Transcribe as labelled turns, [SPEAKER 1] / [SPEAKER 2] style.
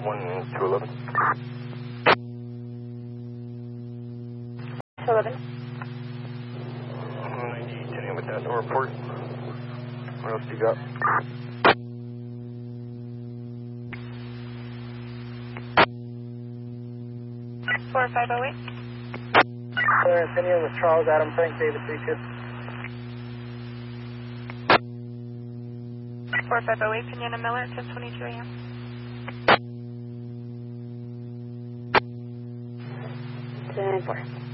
[SPEAKER 1] 211.
[SPEAKER 2] 211.
[SPEAKER 1] 90, 10 with that, no report. What else do you got?
[SPEAKER 2] Four 508.
[SPEAKER 3] Opinion with Charles Adam Frank David 32.
[SPEAKER 2] 4508, Pinena Miller, 10:22 a.m.
[SPEAKER 4] Ten 4.